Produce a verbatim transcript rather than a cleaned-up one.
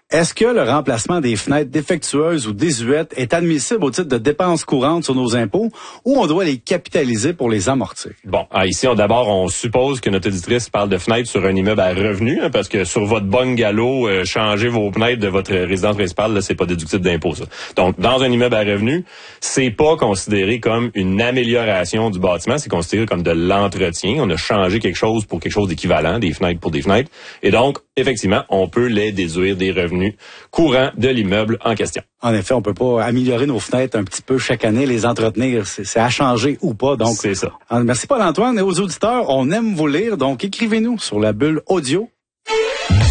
Est-ce que le remplacement des fenêtres défectueuses ou désuètes est admissible au titre de dépenses courantes sur nos impôts ou on doit les capitaliser pour les amortir? Bon, ah, ici, on, d'abord, on suppose que notre auditrice parle de fenêtres sur un immeuble à revenus, hein, parce que sur votre bungalow, euh, changer vos fenêtres de votre résidence principale, là, c'est pas déductible d'impôt, ça. Donc, dans un immeuble à revenus, c'est pas considéré comme une amélioration du bâtiment, c'est considéré comme de l'entretien. On a changé quelque chose pour quelque chose d'équivalent, des fenêtres pour des fenêtres. Et donc, effectivement, on peut les déduire des revenus courants de l'immeuble en question. En effet, on peut pas améliorer nos fenêtres un petit peu chaque année, les entretenir, c'est, c'est à changer ou pas. Donc, c'est ça. Merci Paul-Antoine et aux auditeurs, on aime vous lire, donc écrivez-nous sur la bulle audio.